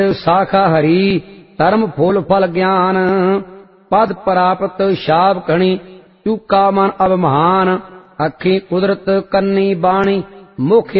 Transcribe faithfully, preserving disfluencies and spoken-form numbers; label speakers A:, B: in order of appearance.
A: ਸਾਖਾ ਹਰੀ ਧਰਮ ਫੁੱਲ ਫਲ ਗਿਆਨ ਪਦ ਪ੍ਰਾਪਤ ਸ਼ਾਬ ਕਣੀ ਚੂਕਾ ਮਨ ਅਭਿਮਾਨ ਅੱਖੀ ਕੁਦਰਤ ਕੰਨੀ ਬਾਣੀ ਮੁਖ